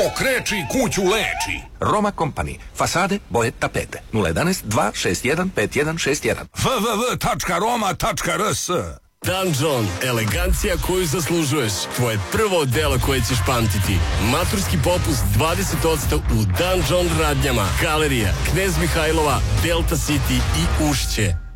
Okreči kuću leči. Roma Company. Fasade, boje, tapete. 011 261 5161. www.roma.rs. Dungeon, elegancija koju zaslužuješ. Tvoje prvo delo koje ćeš pamtiti. Maturski popust 20% u Dungeon radnjama. Galerija, Knez Mihajlova, Delta City i Ušće.